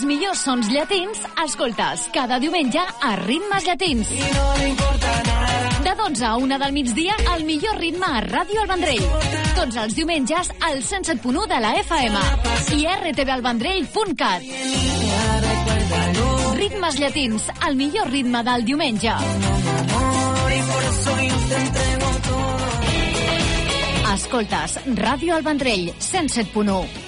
Els millors sons llatins escoltes cada diumenge a Ritmes Llatins. De 12 a 1 del migdia, el millor ritme a Ràdio El Vendrell. Tots els diumenges al 107.1 de la FM i rtvalvendrell.cat. Ritmes Llatins, el millor ritme del diumenge. Escoltes Ràdio El Vendrell, 107.1.